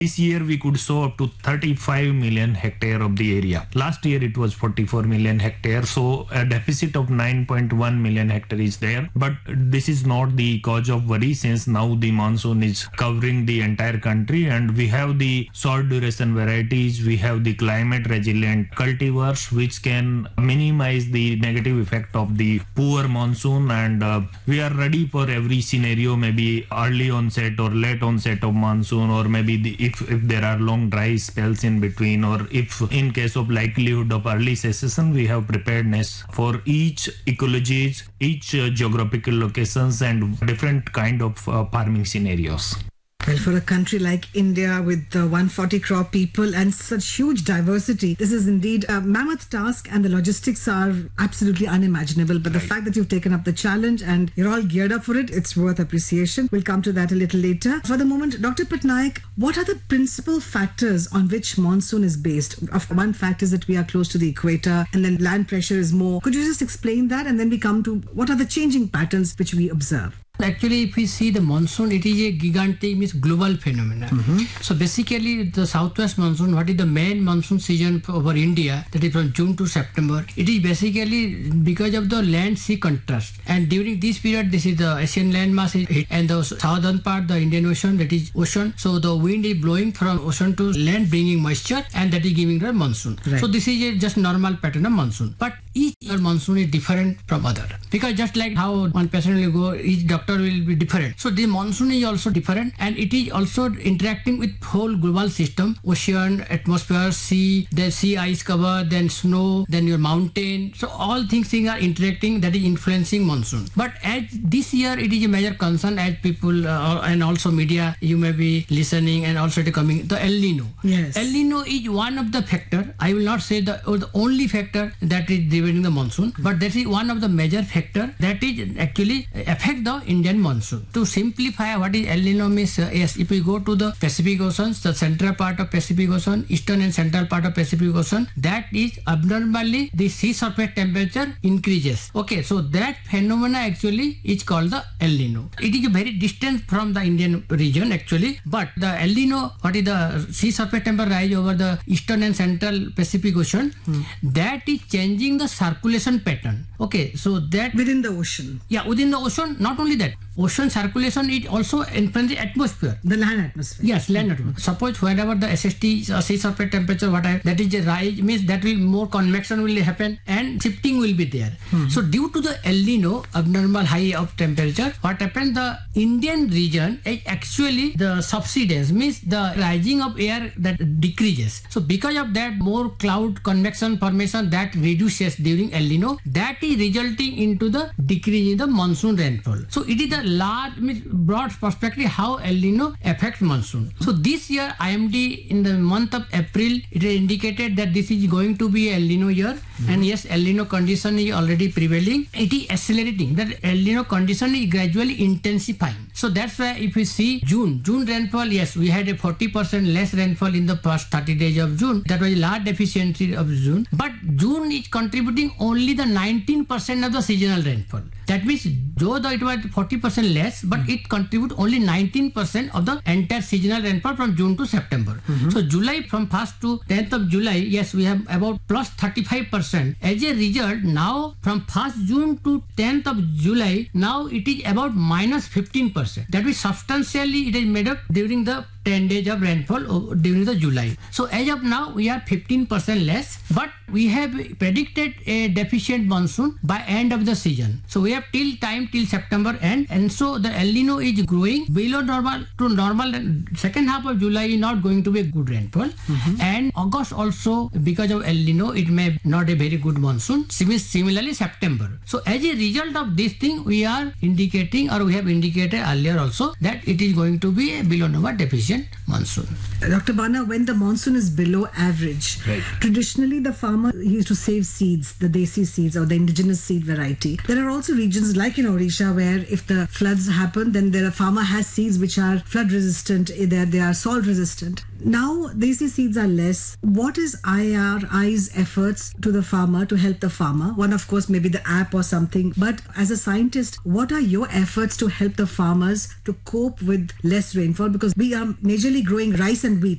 This year we could sow up to 35 million hectare of the area. Last year it was 44 million hectare. So a deficit of 9.1 million hectare is there. But this is not the cause of worry, since now the monsoon is covering the entire country and we have the short duration varieties, we have the climate resilient cultivars which can minimize the negative effect of the poor monsoon, and we are ready for every scenario, maybe early onset or late onset of monsoon, or maybe if there are long dry spells in between, or if in case of likelihood of early cessation, we have preparedness for each ecologies, each geographical locations and different kind of farming scenarios. Well, for a country like India with 140 crore people and such huge diversity, this is indeed a mammoth task, and the logistics are absolutely unimaginable. But the fact that you've taken up the challenge and you're all geared up for it, it's worth appreciation. We'll come to that a little later. For the moment, Dr. Patnaik, what are the principal factors on which monsoon is based? One fact is that we are close to the equator and then land pressure is more. Could you just explain that? And then we come to what are the changing patterns which we observe? Actually, if we see the monsoon, it is a gigantic, means global phenomenon. So basically, the southwest monsoon, what is the main monsoon season over India, that is from June to September, it is basically because of the land-sea contrast. And during this period, this is the Asian landmass is hit, and the southern part, the Indian Ocean, that is ocean. So the wind is blowing from ocean to land, bringing moisture, and that is giving the monsoon. Right. So this is a just normal pattern of monsoon. But each year monsoon is different from other, because just like how one patient will go, each doctor will be different. So the monsoon is also different, and it is also interacting with whole global system, ocean, atmosphere, sea, then sea ice cover, then snow, then your mountain. So all things are interacting, that is influencing monsoon. But as this year it is a major concern, as people and also media, you may be listening, and also coming, the El Nino. Yes. El Nino is one of the factor. I will not say the only factor that is driving the monsoon, but that is one of the major factor that is actually affect the Indian monsoon. To simplify what is El Nino means, yes, if we go to the Pacific Oceans, the central part of Pacific Ocean, eastern and central part of Pacific Ocean, that is abnormally the sea surface temperature increases. Okay, so that phenomena actually is called the El Nino. It is very distant from the Indian region actually, but the El Nino, what is the sea surface temperature rise over the eastern and central Pacific Ocean, that is changing the circulation pattern. Okay, so that within the ocean. Yeah, within the ocean. Not only that, ocean circulation is also influencing the atmosphere. The land atmosphere. Yes, land atmosphere. Suppose whenever the SST, sea surface temperature, whatever, that is a rise, means that will more convection will happen and shifting will be there. So due to the El Nino, abnormal high of temperature, what happens, the Indian region is actually the subsidence, means the rising of air that decreases. So because of that, more cloud convection formation that reduces during El Nino, that is resulting into the decrease in the monsoon rainfall. So it is a large, broad perspective how El Nino affects monsoon. So this year IMD in the month of April, it is indicated that this is going to be El Nino year, and yes, El Nino condition is already prevailing. It is accelerating. That El Nino condition is gradually intensifying. So that's why if we see June rainfall, yes, we had a 40% less rainfall in the first 30 days of June. That was a large deficiency of June. But June is contributing only the 19% of the seasonal rainfall. That means though it was 40% less, but it contributes only 19% of the entire seasonal rainfall from June to September. So July, from 1st to 10th of July, yes, we have about plus 35%. As a result, now from 1st June to 10th of July, now it is about minus 15%. That means substantially it is made up during the 10 days of rainfall during the July. So as of now, we are 15% less, but we have predicted a deficient monsoon by end of the season. So we have till September end, and so the El Nino is growing below normal to normal. Second half of July is not going to be a good rainfall, and August also, because of El Nino, it may not a very good monsoon. Similarly September. So as a result of this thing, we are indicating, or we have indicated earlier also, that it is going to be a below normal deficient monsoon. Dr. Bana, when the monsoon is below average, traditionally the farmer used to save seeds, the desi seeds or the indigenous seed variety. There are also regions like in Odisha where if the floods happen, then the farmer has seeds which are flood resistant, they are salt resistant. Now desi seeds are less. What is IRI's efforts to the farmer, to help the farmer? One, of course, maybe the app or something. But as a scientist, what are your efforts to help the farmers to cope with less rainfall? Because we are majorly growing rice and wheat.